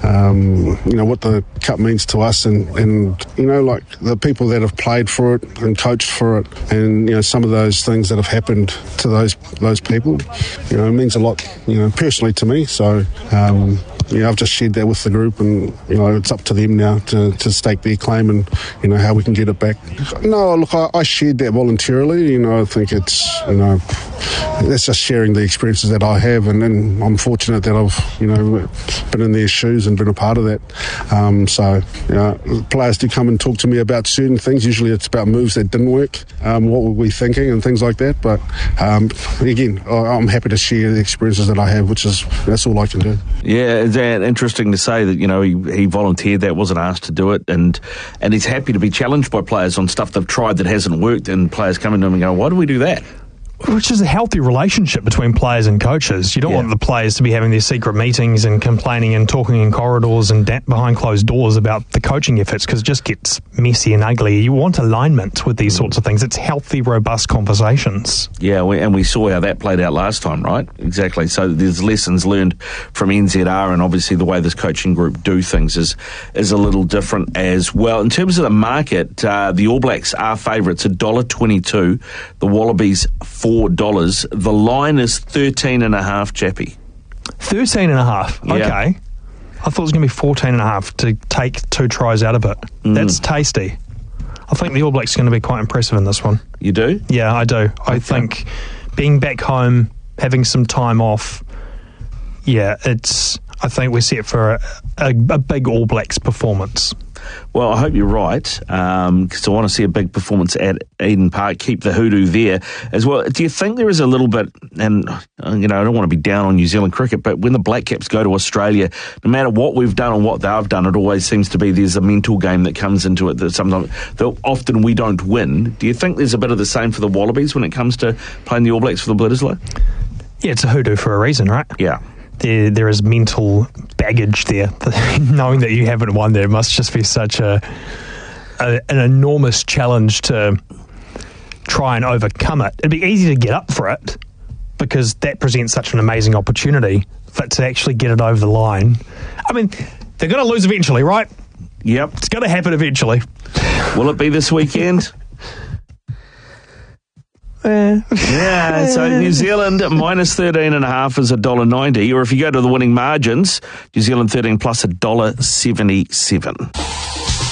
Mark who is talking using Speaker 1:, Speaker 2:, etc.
Speaker 1: what the cup means to us, and like the people that have played for it and coached for it, and some of those things that have happened to those people, it means a lot, personally to me. So I've just shared that with the group, and it's up to them now to stake their claim and how we can get it back. No, look, I shared that voluntarily. I think it's that's just sharing the experiences that I have, and I'm fortunate that I've been in their shoes and been a part of that. Players do come and talk to me about certain things. Usually it's about moves that didn't work, what were we thinking and things like that. But again, I'm happy to share the experiences that I have, that's all I can do.
Speaker 2: Yeah, it's interesting to say that he volunteered, that wasn't asked to do it, and he's happy to be challenged by players on stuff they've tried that hasn't worked, and players coming to him and going, why do we do that?
Speaker 3: Which is a healthy relationship between players and coaches. You don't want the players to be having their secret meetings and complaining and talking in corridors and behind closed doors about the coaching efforts, because it just gets messy and ugly. You want alignment with these sorts of things. It's healthy, robust conversations. Yeah,
Speaker 2: and we saw how that played out last time, right? Exactly. So there's lessons learned from NZR, and obviously the way this coaching group do things is a little different as well. In terms of the market, the All Blacks are favourites, $1.22. The Wallabies, $4. The line is 13.5, Chappie.
Speaker 3: 13.5?
Speaker 2: Yeah.
Speaker 3: Okay. I thought it was going to be 14.5 to take 2 tries out of it. That's tasty. I think the All Blacks are going to be quite impressive in this one.
Speaker 2: You do?
Speaker 3: Yeah, I do. I think being back home, having some time off, I think we're set for a big All Blacks performance.
Speaker 2: Well, I hope you're right, because I want to see a big performance at Eden Park, keep the hoodoo there as well. Do you think there is a little bit, and I don't want to be down on New Zealand cricket, but when the Black Caps go to Australia, no matter what we've done and what they've done, it always seems to be there's a mental game that comes into it that sometimes, often we don't win. Do you think there's a bit of the same for the Wallabies when it comes to playing the All Blacks for the Bledisloe?
Speaker 3: Yeah, it's a hoodoo for a reason, right?
Speaker 2: Yeah.
Speaker 3: There is mental baggage there. Knowing that you haven't won there must just be such an enormous challenge to try and overcome it. It'd be easy to get up for it because that presents such an amazing opportunity, but to actually get it over the line, I mean, they're going to lose eventually, right?
Speaker 2: Yep.
Speaker 3: It's going to happen eventually.
Speaker 2: Will it be this weekend? Yeah, so New Zealand minus 13.5 is $1.90, or if you go to the winning margins, New Zealand 13 plus $1.77.